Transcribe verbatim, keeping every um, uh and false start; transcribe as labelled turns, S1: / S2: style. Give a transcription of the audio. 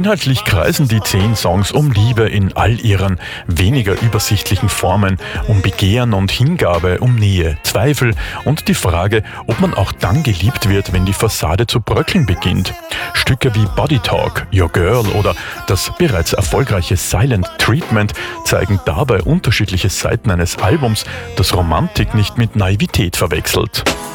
S1: Inhaltlich kreisen die zehn Songs um Liebe in all ihren weniger übersichtlichen Formen, um Begehren und Hingabe, um Nähe, Zweifel und die Frage, ob man auch dann geliebt wird, wenn die Fassade zu bröckeln beginnt. Stücke wie Body Talk, Your Girl oder das bereits erfolgreiche Silent Treatment zeigen dabei unterschiedliche Seiten eines Albums, das Romantik nicht mit Naivität verwechselt.